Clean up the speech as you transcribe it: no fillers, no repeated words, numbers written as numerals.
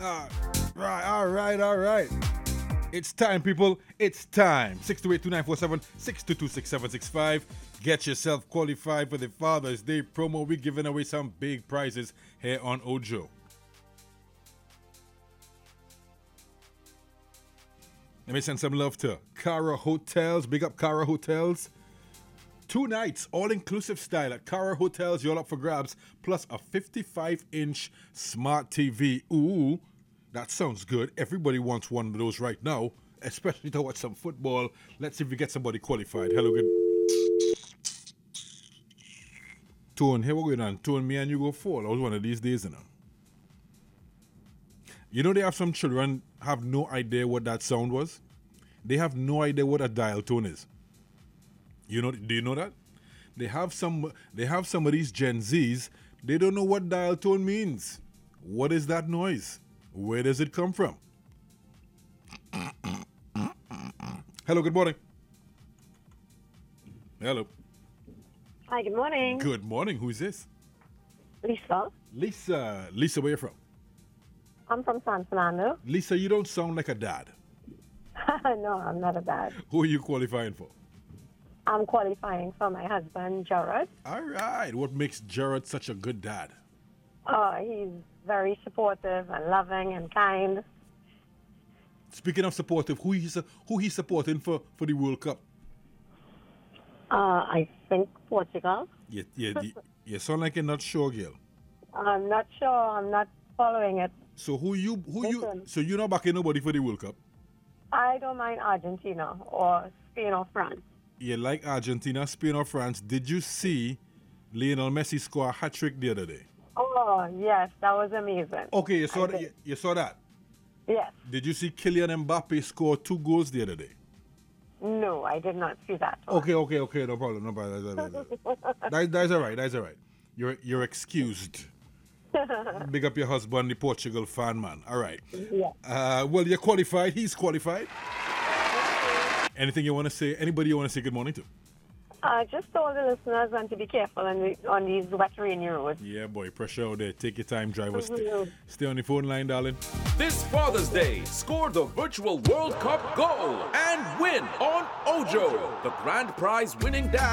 All right. It's time, people. It's time. 628-2947, 622-6765. Get yourself qualified for the Father's Day promo. We're giving away some big prizes here on Ojo. Let me send some love to Cara Hotels. Big up Cara Hotels. 2 nights, all-inclusive style at Cara Hotels. You're up for grabs. Plus a 55-inch smart TV. Ooh, that sounds good. Everybody wants one of those right now, especially to watch some football. Let's see if we get somebody qualified. Hello, good. Tone, here we're going on. Tone, me and you go fall. I was one of these days, you know. You know they have some children have no idea what that sound was? They have no idea what a dial tone is. You know, do you know that? They have some of these Gen Zs, they don't know what dial tone means. What is that noise? Where does it come from? Hello, good morning. Hello. Hi, good morning. Good morning. Who is this? Lisa. Lisa, where you from? I'm from San Fernando. Lisa, you don't sound like a dad. No, I'm not a dad. Who are you qualifying for? I'm qualifying for my husband, Jared. All right. What makes Jared such a good dad? He's very supportive and loving and kind. Speaking of supportive, who he's supporting for the World Cup? I think Portugal. You sound like you're not sure, girl. I'm not sure. I'm not following it. So Listen. so you're not backing nobody for the World Cup? I don't mind Argentina or Spain or France. You like Argentina, Spain, or France? Did you see Lionel Messi score a hat-trick the other day? Oh, yes, that was amazing. Okay, you saw that? You saw that? Yes. Did you see Kylian Mbappe score 2 goals the other day? No, I did not see that one. Okay, no problem. That's all right. You're excused. Big up your husband, the Portugal fan, man. All right. Yeah. Well, you're qualified. He's qualified. Anything you want to say? Anybody you want to say good morning to? Just all the listeners want to be careful on these wet, rainy roads. Yeah, boy. Pressure out there. Take your time, drivers. Stay on the phone line, darling. This Father's Day, score the virtual World Cup goal and win on Ojo, the grand prize winning dash.